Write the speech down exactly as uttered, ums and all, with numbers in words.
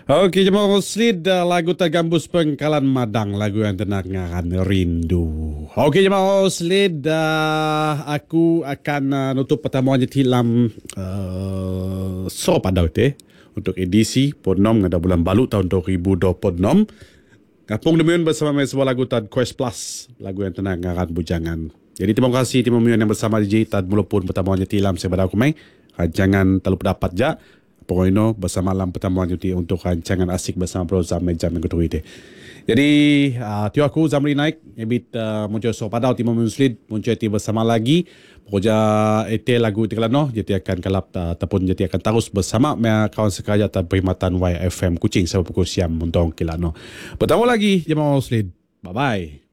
Okey, jemaah Muslim, lagu Tagambus Pengkalan Madang, lagu yang tenangan rindu. Okey, jemaah Muslim, aku akan uh, nutup pertemuan je dalam uh, so pada itu untuk edisi Ponom ngada bulan balu tahun dua ribu dua puluh enam. Kapung demikian bersama saya sebuah lagu Tad Quest Plus, lagu yang tenangan bujangan. Jadi terima kasih terima kasih yang bersama D J Tad mulupun pertemuan je dalam sebelah aku mai. Jangan terlalu dapat ja. Pokoknya bersama dalam pertemuan itu untuk rancangan asik bersama Bro Zam jam yang kedua itu. Jadi uh, tio aku Zamri naik ebit uh, muncul so padau timo muslim muncul ti bersama lagi. Pokoknya ete lagu itu no jadi akan kalap uh, ataupun jadi akan terus bersama me kawan sekalian tan perkhidmatan Y F M Kuching sampai pukul siam untuk kilano. Bertemu lagi jemaah muslim. Bye bye.